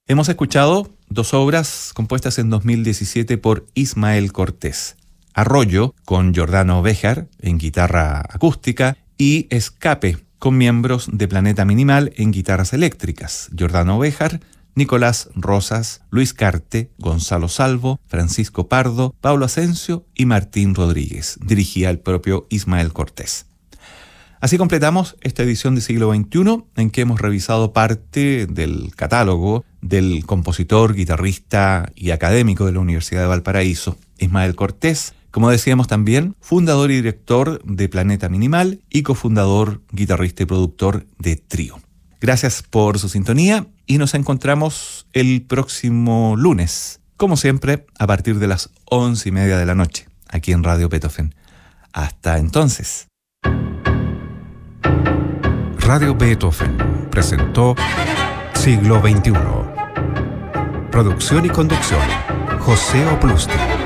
Hemos escuchado dos obras compuestas en 2017 por Ismael Cortés. Arroyo, con Giordano Béjar en guitarra acústica, y Escape, con miembros de Planeta Minimal en guitarras eléctricas. Giordano Béjar, Nicolás Rosas, Luis Carte, Gonzalo Salvo, Francisco Pardo, Pablo Asensio y Martín Rodríguez. Dirigía el propio Ismael Cortés. Así completamos esta edición de Siglo XXI, en que hemos revisado parte del catálogo del compositor, guitarrista y académico de la Universidad de Valparaíso, Ismael Cortés, como decíamos también, fundador y director de Planeta Minimal y cofundador, guitarrista y productor de Trío. Gracias por su sintonía y nos encontramos el próximo lunes, como siempre, a partir de las 11:30 de la noche, aquí en Radio Beethoven. Hasta entonces. Radio Beethoven presentó Siglo XXI. Producción y conducción, José Oplusti.